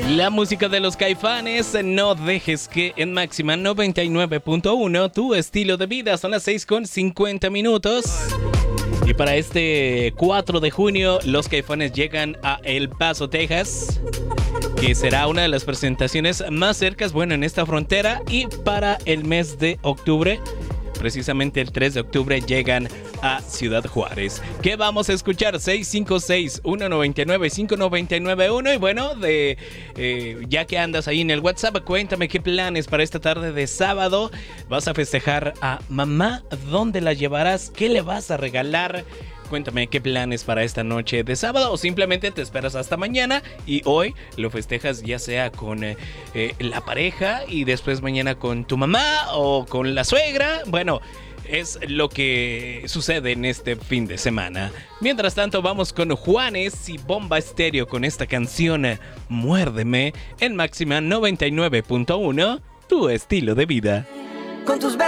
La música de los Caifanes, no dejes que en Máxima 99.1, tu estilo de vida. Son las 6:50. Y para este 4 de junio, los Caifanes llegan a El Paso, Texas, que será una de las presentaciones más cercas, en esta frontera. Y para el mes de octubre, precisamente el 3 de octubre, llegan a Ciudad Juárez. ¿Qué vamos a escuchar? 656-199-5991. Y ya que andas ahí en el WhatsApp, cuéntame qué planes para esta tarde de sábado. ¿Vas a festejar a mamá? ¿Dónde la llevarás? ¿Qué le vas a regalar? Cuéntame qué planes para esta noche de sábado, o simplemente te esperas hasta mañana y hoy lo festejas ya sea con la pareja y después mañana con tu mamá o con la suegra. Bueno, es lo que sucede en este fin de semana. Mientras tanto, vamos con Juanes y Bomba Estéreo con esta canción Muérdeme en Máxima 99.1, tu estilo de vida. Con tus besos